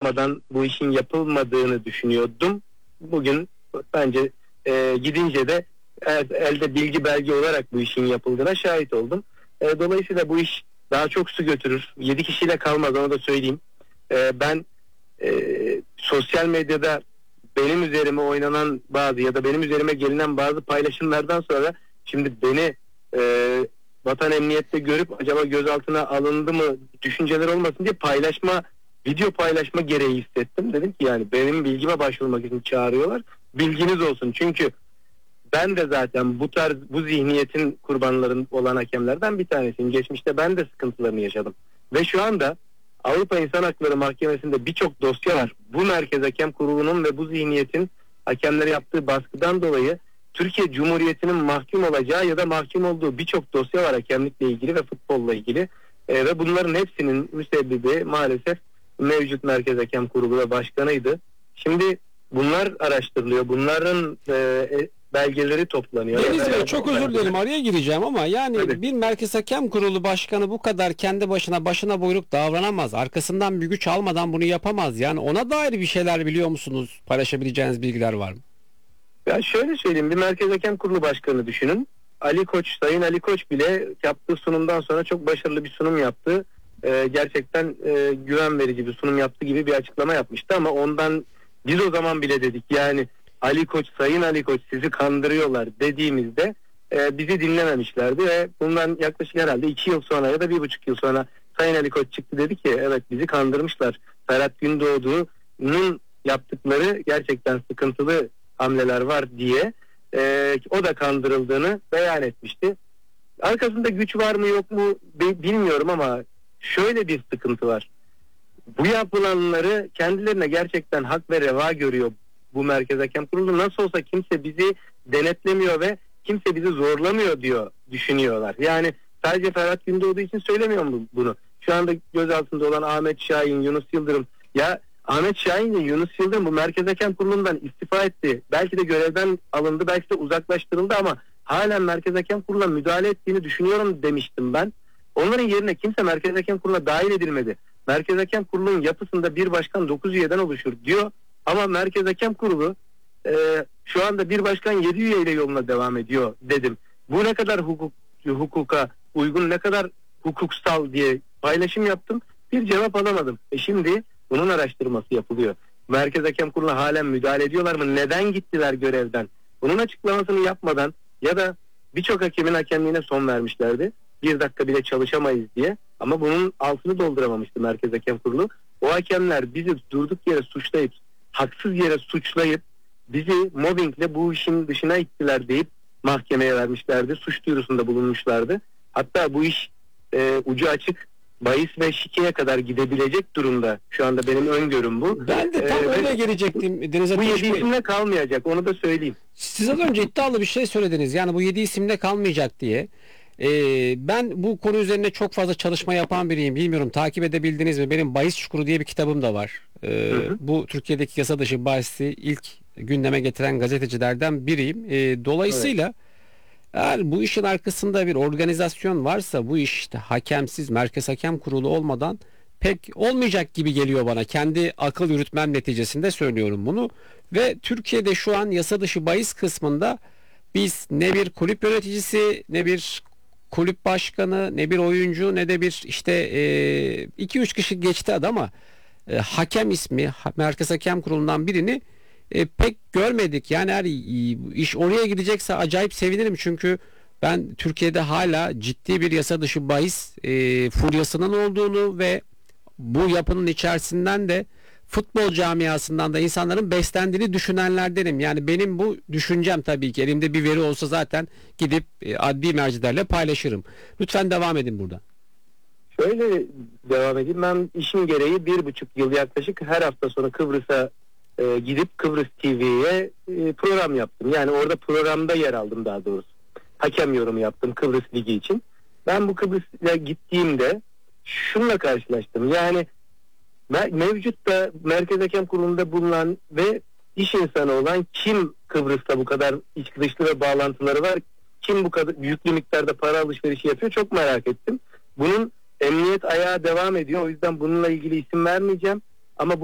olmadan bu işin yapılmadığını düşünüyordum. Bugün bence gidince de elde bilgi belge olarak bu işin yapıldığına şahit oldum. Dolayısıyla bu iş daha çok su götürür. 7 kişiyle kalmaz, onu da söyleyeyim. Ben sosyal medyada benim üzerime oynanan bazı ya da benim üzerime gelinen bazı paylaşımlardan sonra şimdi beni vatan emniyette görüp acaba gözaltına alındı mı düşünceler olmasın diye video paylaşma gereği hissettim. Dedim ki yani benim bilgime başvurmak için çağırıyorlar. Bilginiz olsun. Çünkü ben de zaten bu zihniyetin kurbanları olan hakemlerden bir tanesiyim. Geçmişte ben de sıkıntılarını yaşadım. Ve şu anda Avrupa İnsan Hakları Mahkemesi'nde birçok dosya var. Bu Merkez Hakem Kurulu'nun ve bu zihniyetin hakemlere yaptığı baskıdan dolayı Türkiye Cumhuriyeti'nin mahkum olacağı ya da mahkum olduğu birçok dosya var hakemlikle ilgili ve futbolla ilgili. Ve bunların hepsinin müsebbibi maalesef mevcut Merkez Hakem Kurulu ve başkanıydı. Şimdi bunlar araştırılıyor. Bunların belgeleri toplanıyor. Deniz Bey, çok özür dilerim, araya gireceğim ama yani tabii, bir Merkez Hakem Kurulu başkanı bu kadar kendi başına buyruk davranamaz. Arkasından bir güç almadan bunu yapamaz. Yani ona dair bir şeyler biliyor musunuz? Paylaşabileceğiniz bilgiler var mı? Ya şöyle söyleyeyim, bir Merkez Hakem Kurulu başkanı düşünün. Sayın Ali Koç bile yaptığı sunumdan sonra çok başarılı bir sunum yaptı. Gerçekten güven verici bir sunum yaptı gibi bir açıklama yapmıştı ama ondan biz o zaman bile dedik yani Sayın Ali Koç sizi kandırıyorlar dediğimizde bizi dinlememişlerdi ve bundan yaklaşık herhalde 2 yıl sonra ya da 1,5 yıl sonra Sayın Ali Koç çıktı, dedi ki evet bizi kandırmışlar. Ferhat Gündoğdu'nun yaptıkları gerçekten sıkıntılı hamleler var diye o da kandırıldığını beyan etmişti. Arkasında güç var mı yok mu bilmiyorum ama şöyle bir sıkıntı var. Bu yapılanları kendilerine gerçekten hak ve reva görüyor bu Merkez Hakem Kurulu. Nasıl olsa kimse bizi denetlemiyor ve kimse bizi zorlamıyor düşünüyorlar. Yani sadece Ferhat Gündoğdu için söylemiyorum bunu. Şu anda gözaltında olan Ahmet Şahin, Yunus Yıldırım. Ya Ahmet Şahin ve Yunus Yıldırım bu Merkez Hakem Kurulu'ndan istifa etti. Belki de görevden alındı, belki de uzaklaştırıldı ama halen Merkez Hakem Kurulu'na müdahale ettiğini düşünüyorum demiştim ben. Onların yerine kimse Merkez Hakem Kurulu'na dahil edilmedi. Merkez Hakem Kurulu'nun yapısında bir başkan 9 üyeden oluşur diyor. Ama Merkez Hakem Kurulu şu anda bir başkan 7 üyeyle yoluna devam ediyor dedim. Bu ne kadar hukuka uygun, ne kadar hukuksal diye paylaşım yaptım. Bir cevap alamadım. Şimdi bunun araştırması yapılıyor. Merkez Hakem Kurulu'na halen müdahale ediyorlar mı? Neden gittiler görevden? Bunun açıklamasını yapmadan ya da birçok hakemin hakemliğine son vermişlerdi. 1 dakika bile çalışamayız diye. Ama bunun altını dolduramamıştı Merkez Hakem Kurulu. O hakemler bizi durduk yere suçlayıp, haksız yere suçlayıp bizi mobbingle bu işin dışına ittiler deyip mahkemeye vermişlerdi. Suç duyurusunda bulunmuşlardı. Hatta bu iş ucu açık bahis ve şikeye kadar gidebilecek durumda. Şu anda benim öngörüm bu. Ben de tam öyle gelecektim. Deniz bu Ateş 7 isimle kalmayacak, onu da söyleyeyim. Siz az önce iddialı bir şey söylediniz. Yani bu 7 isimle kalmayacak diye. Ben bu konu üzerine çok fazla çalışma yapan biriyim. Bilmiyorum takip edebildiniz mi? Benim Bahis Çukuru diye bir kitabım da var. Bu Türkiye'deki yasa dışı bahisi ilk gündeme getiren gazetecilerden biriyim. Dolayısıyla eğer bu işin arkasında bir organizasyon varsa bu iş işte hakemsiz Merkez Hakem Kurulu olmadan pek olmayacak gibi geliyor bana. Kendi akıl yürütmem neticesinde söylüyorum bunu. Ve Türkiye'de şu an yasa dışı bahis kısmında biz ne bir kulüp yöneticisi, ne bir kulüp başkanı, ne bir oyuncu, ne de bir işte 2-3 kişi geçti adı ama hakem ismi Merkez Hakem Kurulu'ndan birini pek görmedik. Yani eğer iş oraya gidecekse acayip sevinirim çünkü ben Türkiye'de hala ciddi bir yasa dışı bahis furyasının olduğunu ve bu yapının içerisinden de futbol camiasından da insanların beslendiğini düşünenlerdenim. Yani benim bu düşüncem, tabii ki elimde bir veri olsa zaten gidip adli mercilerle paylaşırım. Lütfen devam edin burada. Şöyle devam edeyim. Ben işin gereği 1,5 yıl yaklaşık her hafta sonu Kıbrıs'a gidip Kıbrıs TV'ye program yaptım. Yani orada programda yer aldım daha doğrusu. Hakem yorumu yaptım Kıbrıs Ligi için. Ben bu Kıbrıs'a gittiğimde şununla karşılaştım. Yani mevcutta Merkez Hakem Kurulu'nda bulunan ve iş insanı olan kim Kıbrıs'ta bu kadar iç dışlı ve bağlantıları var? Kim bu kadar yüklü miktarda para alışverişi yapıyor? Çok merak ettim. Bunun emniyet ayağı devam ediyor. O yüzden bununla ilgili isim vermeyeceğim. Ama bu araştırma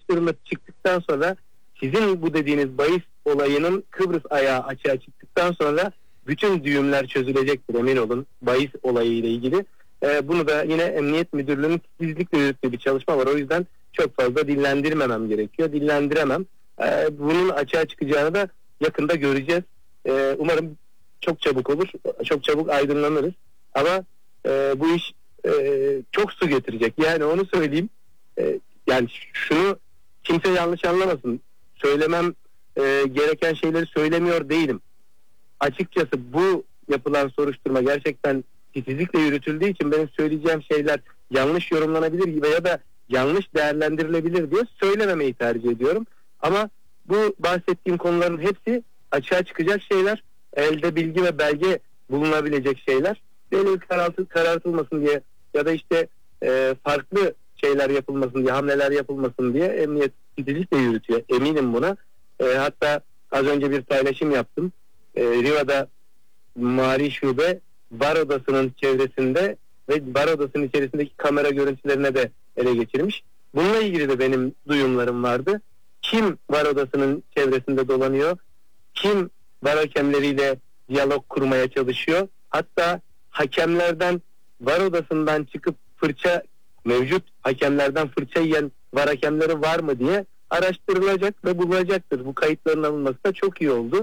araştırılıp çıktıktan sonra sizin bu dediğiniz bahis olayının Kıbrıs ayağı açığa çıktıktan sonra bütün düğümler çözülecektir, emin olun, bahis olayı ile ilgili. Bunu da yine Emniyet Müdürlüğü'nün titizlikle yürüttüğü bir çalışma var. O yüzden çok fazla dillendirmemem gerekiyor. Dillendiremem. Bunun açığa çıkacağını da yakında göreceğiz. Umarım çok çabuk olur. Çok çabuk aydınlanırız. Ama bu iş çok su getirecek. Yani onu söyleyeyim. Yani şunu kimse yanlış anlamasın. Söylemem gereken şeyleri söylemiyor değilim. Açıkçası bu yapılan soruşturma gerçekten titizlikle yürütüldüğü için benim söyleyeceğim şeyler yanlış yorumlanabilir veya da yanlış değerlendirilebilir diye söylememeyi tercih ediyorum. Ama bu bahsettiğim konuların hepsi açığa çıkacak şeyler, elde bilgi ve belge bulunabilecek şeyler. Delil karartılmasın diye ya da işte farklı şeyler yapılmasın diye, hamleler yapılmasın diye emniyet titizlikle yürütüyor. Eminim buna. Hatta az önce bir paylaşım yaptım. Riva'da Mali Şube bar odasının çevresinde ve bar odasının içerisindeki kamera görüntülerine de ele geçirmiş. Bununla ilgili de benim duyumlarım vardı. Kim bar odasının çevresinde dolanıyor? Kim bar hakemleriyle diyalog kurmaya çalışıyor? Hatta hakemlerden, var odasından çıkıp mevcut hakemlerden fırça yiyen var hakemleri var mı diye araştırılacak ve bulunacaktır. Bu kayıtların alınması da çok iyi oldu.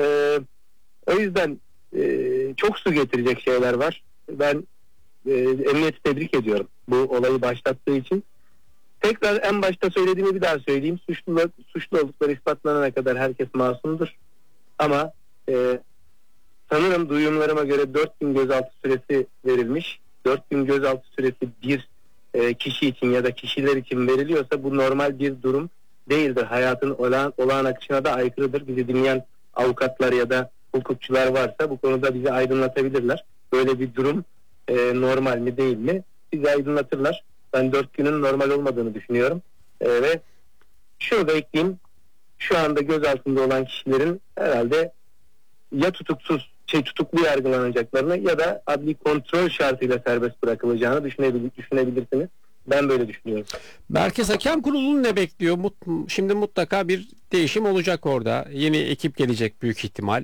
O yüzden çok su getirecek şeyler var. Ben emniyeti tebrik ediyorum bu olayı başlattığı için. Tekrar en başta söylediğimi bir daha söyleyeyim. Suçlu oldukları ispatlanana kadar herkes masumdur. Ama sanırım duyumlarıma göre 4 gün gözaltı süresi verilmiş. 4 gün gözaltı süresi bir kişi için ya da kişiler için veriliyorsa bu normal bir durum değildir. Hayatın olağan akışına da aykırıdır. Bizi dinleyen avukatlar ya da hukukçular varsa bu konuda bizi aydınlatabilirler. Böyle bir durum normal mi değil mi? Bizi aydınlatırlar. Ben 4 günün normal olmadığını düşünüyorum. Ve şunu da ekleyeyim. Şu anda gözaltında olan kişilerin herhalde ya tutuklu yargılanacaklarını ya da adli kontrol şartıyla serbest bırakılacağını düşünebilirsiniz. Ben böyle düşünüyorum. Merkez Hakem Kurulu'nu ne bekliyor? Şimdi mutlaka bir değişim olacak orada. Yeni ekip gelecek büyük ihtimal.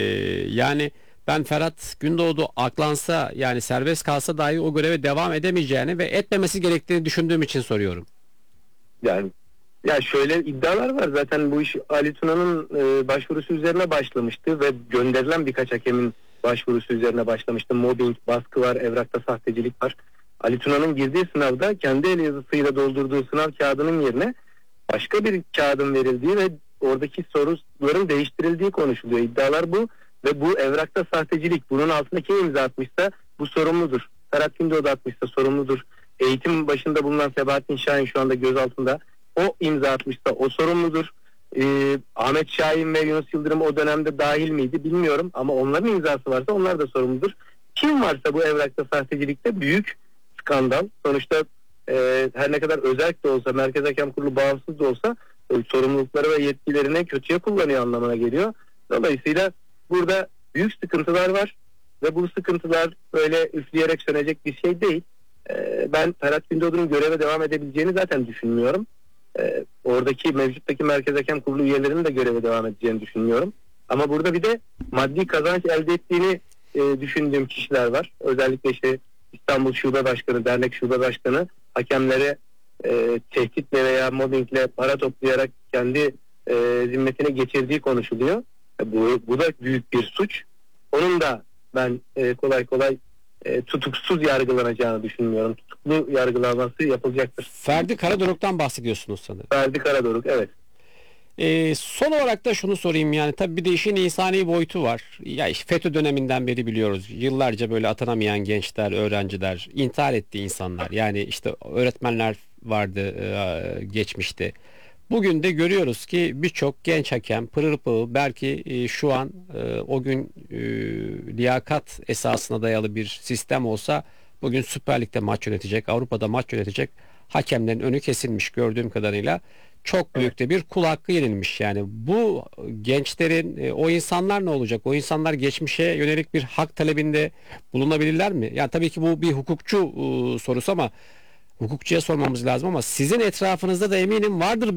Yani ben Ferhat Gündoğdu aklansa, yani serbest kalsa dahi o göreve devam edemeyeceğini ve etmemesi gerektiğini düşündüğüm için soruyorum. Yani ya şöyle iddialar var. Zaten bu iş Ali Tuna'nın başvurusu üzerine başlamıştı ve gönderilen birkaç hakemin başvurusu üzerine başlamıştı. Mobbing, baskı var, evrakta sahtecilik var. Ali Tuna'nın girdiği sınavda kendi el yazısıyla doldurduğu sınav kağıdının yerine başka bir kağıdın verildiği ve oradaki soruların değiştirildiği konuşuluyor. İddialar bu ve bu evrakta sahtecilik. Bunun altında kim imza atmışsa bu sorumludur. Ferhat Gündoğdu atmışsa sorumludur. Eğitim başında bulunan Sebahattin Şahin şu anda gözaltında. O imza atmışsa o sorumludur. Ahmet Şahin ve Yunus Yıldırım o dönemde dahil miydi bilmiyorum ama onların imzası varsa onlar da sorumludur. Kim varsa bu evrakta sahtecilikte büyük skandal. Sonuçta her ne kadar özerk de olsa, Merkez Hakem Kurulu bağımsız da olsa sorumlulukları ve yetkilerini kötüye kullanıyor anlamına geliyor. Dolayısıyla burada büyük sıkıntılar var ve bu sıkıntılar böyle üfleyerek sönecek bir şey değil. Ben Ferhat Gündoğdu'nun göreve devam edebileceğini zaten düşünmüyorum. Oradaki mevcuttaki Merkez Hakem Kurulu üyelerinin de göreve devam edeceğini düşünmüyorum. Ama burada bir de maddi kazanç elde ettiğini düşündüğüm kişiler var. Özellikle işte İstanbul Şube Başkanı, Dernek Şube Başkanı hakemlere tehditle veya mobbingle para toplayarak kendi zimmetine geçirdiği konuşuluyor. Bu da büyük bir suç. Onun da ben kolay kolay tutuksuz yargılanacağını düşünmüyorum. Tutuklu yargılanması yapılacaktır. Ferdi Karadoruk'tan bahsediyorsunuz sanırım. Ferdi Karadoruk, evet. Son olarak da şunu sorayım, yani tabii bir de işin insani boyutu var. Ya işte FETÖ döneminden beri biliyoruz. Yıllarca böyle atanamayan gençler, öğrenciler, intihar etti insanlar. Yani işte öğretmenler vardı geçmişte. Bugün de görüyoruz ki birçok genç hakem pırıl pırıl, belki şu an o gün liyakat esasına dayalı bir sistem olsa bugün Süper Lig'de maç yönetecek, Avrupa'da maç yönetecek hakemlerin önü kesilmiş gördüğüm kadarıyla. Çok büyük de bir kul hakkı yenilmiş. Yani bu gençlerin, o insanlar ne olacak? O insanlar geçmişe yönelik bir hak talebinde bulunabilirler mi? Yani tabii ki bu bir hukukçu sorusu ama hukukçuya sormamız lazım, ama sizin etrafınızda da eminim vardır